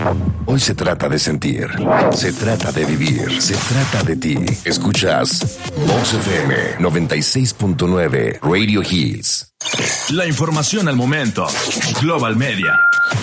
Hoy se trata de sentir, se trata de vivir, se trata de ti. Escuchas Vox FM 96.9 Radio Hits. La información al momento. Global Media.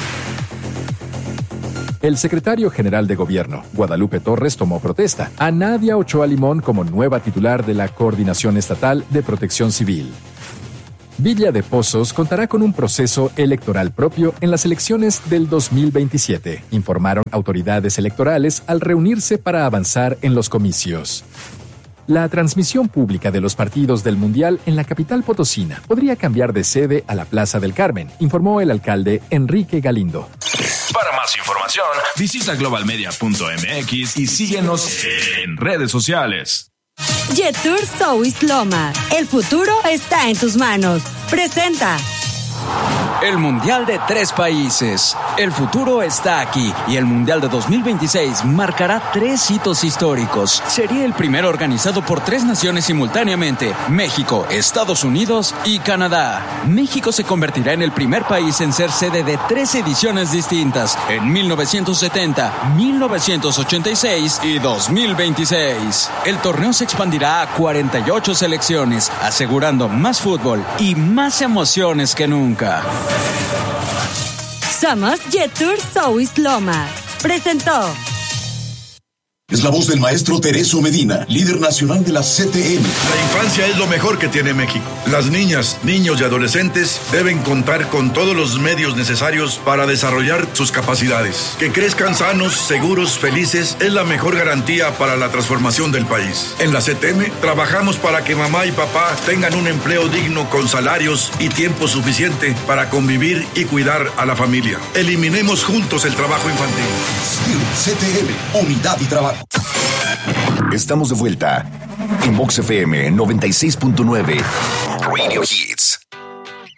El secretario general de Gobierno, Guadalupe Torres, tomó protesta a Nadia Ochoa Limón como nueva titular de la Coordinación Estatal de Protección Civil. Villa de Pozos contará con un proceso electoral propio en las elecciones del 2027, informaron autoridades electorales al reunirse para avanzar en los comicios. La transmisión pública de los partidos del Mundial en la capital potosina podría cambiar de sede a la Plaza del Carmen, informó el alcalde Enrique Galindo. Para más información, visita globalmedia.mx y síguenos en redes sociales. Jetour South Lomas. El futuro está en tus manos. Presenta. El Mundial de 3 países. El futuro está aquí y el Mundial de 2026 marcará 3 hitos históricos. Sería el primero organizado por 3 naciones simultáneamente: México, Estados Unidos y Canadá. México se convertirá en el primer país en ser sede de 3 ediciones distintas en 1970, 1986 y 2026. El torneo se expandirá a 48 selecciones, asegurando más fútbol y más emociones que nunca. Somos Jetour South Lomas. Presentó. Es la voz del maestro Tereso Medina, líder nacional de la CTM. La infancia es lo mejor que tiene México. Las niñas, niños y adolescentes deben contar con todos los medios necesarios para desarrollar sus capacidades. Que crezcan sanos, seguros, felices es la mejor garantía para la transformación del país. En la CTM trabajamos para que mamá y papá tengan un empleo digno con salarios y tiempo suficiente para convivir y cuidar a la familia. Eliminemos juntos el trabajo infantil. CTM, unidad y trabajo. Estamos de vuelta en Vox FM 96.9 Radio Hits.